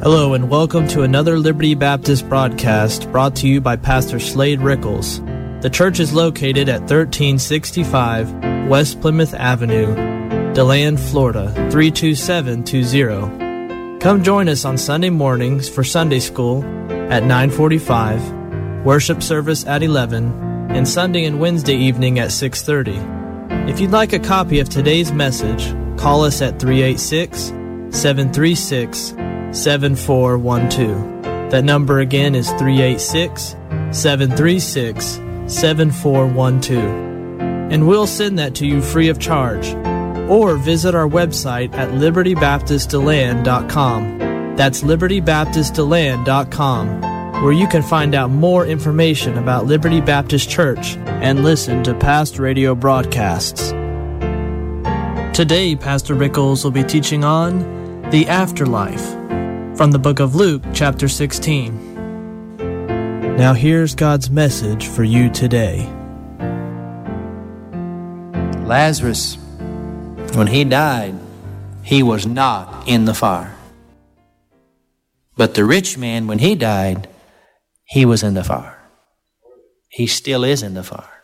Hello and welcome to another Liberty Baptist broadcast brought to you by Pastor Slade Rickles. The church is located at 1365 West Plymouth Avenue, DeLand, Florida 32720. Come join us on Sunday mornings for Sunday school at 9:45, worship service at 11, and Sunday and Wednesday evening at 6:30. If you'd like a copy of today's message, call us at 386-736-7412. That number again is 386-736-7412. And we'll send that to you free of charge. Or visit our website at libertybaptistdeland.com. That's libertybaptistdeland.com, where you can find out more information about Liberty Baptist Church and listen to past radio broadcasts. Today, Pastor Rickles will be teaching on the afterlife from the book of Luke, chapter 16. Now here's God's message for you today. Lazarus, when he died, he was not in the fire. But the rich man, when he died, he was in the fire. He still is in the fire.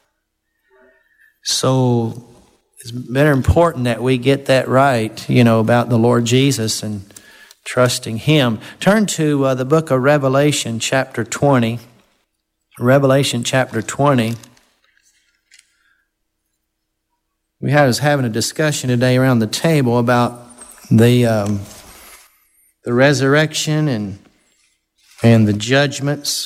So it's very important that we get that right, about the Lord Jesus and trusting Him. Turn to the book of Revelation, chapter 20. Revelation, chapter 20. We was having a discussion today around the table about the resurrection and the judgments.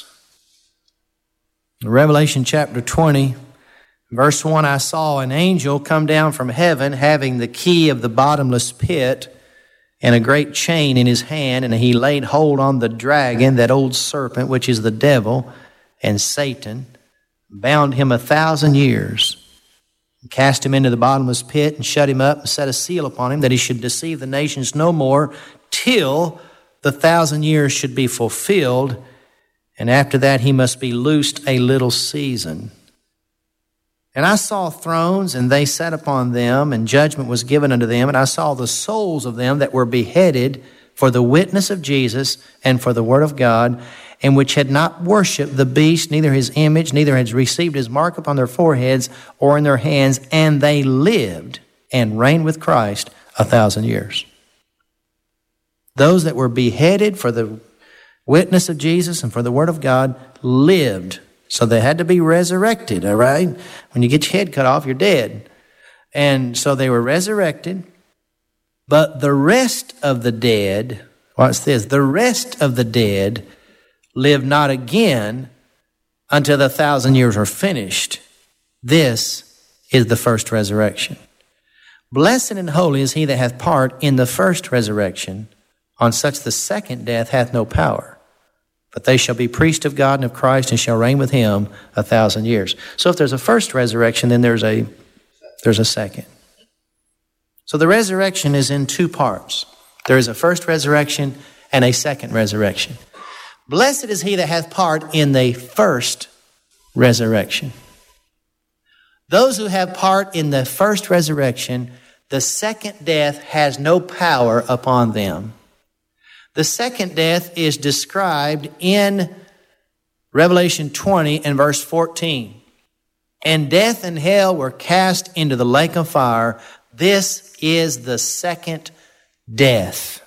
Revelation, chapter 20. Verse 1, I saw an angel come down from heaven having the key of the bottomless pit and a great chain in his hand, and he laid hold on the dragon, that old serpent, which is the devil and Satan, bound him 1,000 years, and cast him into the bottomless pit and shut him up and set a seal upon him that he should deceive the nations no more till the 1,000 years should be fulfilled, and after that he must be loosed a little season. And I saw thrones, and they sat upon them, and judgment was given unto them. And I saw the souls of them that were beheaded for the witness of Jesus and for the word of God, and which had not worshipped the beast, neither his image, neither had received his mark upon their foreheads or in their hands, and they lived and reigned with Christ 1,000 years. Those that were beheaded for the witness of Jesus and for the word of God lived. So they had to be resurrected, all right? When you get your head cut off, you're dead. And so they were resurrected. But the rest of the dead, watch this, the rest of the dead lived not again until the 1,000 years are finished. This is the first resurrection. Blessed and holy is he that hath part in the first resurrection. On such the second death hath no power. But they shall be priests of God and of Christ, and shall reign with him 1,000 years. So if there's a first resurrection, then there's a second. So the resurrection is in two parts. There is a first resurrection and a second resurrection. Blessed is he that hath part in the first resurrection. Those who have part in the first resurrection, the second death has no power upon them. The second death is described in Revelation 20 and verse 14. And death and hell were cast into the lake of fire. This is the second death.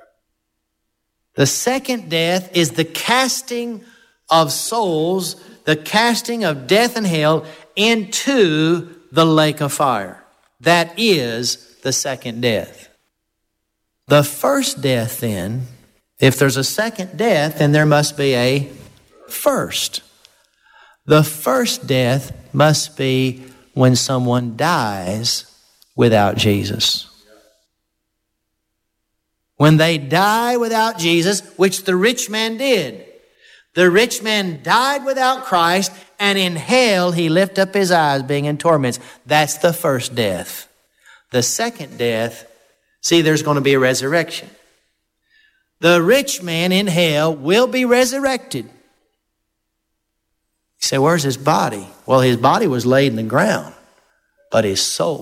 The second death is the casting of souls, the casting of death and hell into the lake of fire. That is the second death. The first death then, if there's a second death, then there must be a first. The first death must be when someone dies without Jesus. When they die without Jesus, which the rich man did. The rich man died without Christ, and in hell he lifted up his eyes, being in torments. That's the first death. The second death, see, there's going to be a resurrection. The rich man in hell will be resurrected. You say, where's his body? Well, his body was laid in the ground, but his soul